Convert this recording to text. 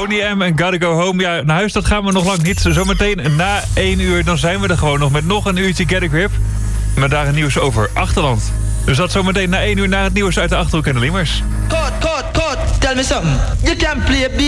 Boney M en Gotta Go Home. Ja, naar huis dat gaan we nog lang niet. Zometeen na 1 uur, dan zijn we er gewoon nog met nog een uurtje Get a Grip. Met daar een nieuws over Achterland. Dus dat zometeen na 1 uur na het nieuws uit de Achterhoek en de Liemers. Code, tell me something. You can play a beat.